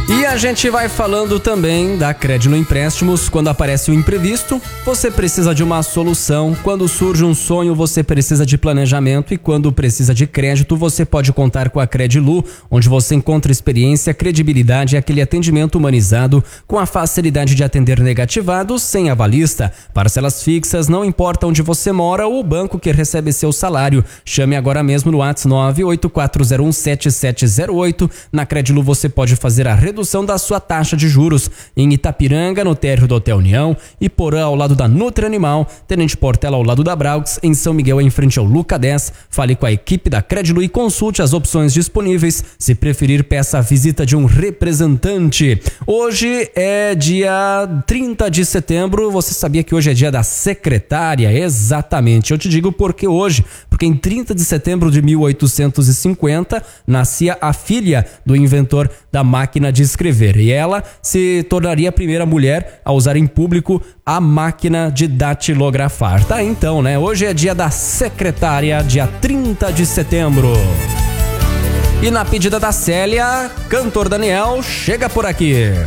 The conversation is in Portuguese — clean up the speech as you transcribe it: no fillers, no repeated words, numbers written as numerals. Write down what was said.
E a gente vai falando também da Crédilo Empréstimos. Quando aparece o imprevisto, você precisa de uma solução. Quando surge um sonho, você precisa de planejamento. E quando precisa de crédito, você pode contar com a Credilu, onde você encontra experiência, credibilidade e aquele atendimento humanizado com a facilidade de atender negativados sem avalista. Parcelas fixas, não importa onde você mora ou o banco que recebe seu salário. Chame agora mesmo no WhatsApp 984017708. Na Credilu você pode fazer a redução da sua taxa de juros em Itapiranga, no térreo do Hotel União, Iporã ao lado da Nutri Animal, Tenente Portela ao lado da Braux, em São Miguel em frente ao Luca 10. Fale com a equipe da Credilu e consulte as opções disponíveis. Se preferir, peça a visita de um representante. Hoje é dia 30 de setembro. Você sabia que hoje é dia da secretária? Exatamente. Eu te digo porque hoje, porque em 30 de setembro de 1850 nascia a filha do inventor da máquina de escrever, e ela se tornaria a primeira mulher a usar em público a máquina de datilografar. Tá então, né? Hoje é dia da secretária, dia 30 de setembro. E na pedida da Célia, cantor Daniel chega por aqui.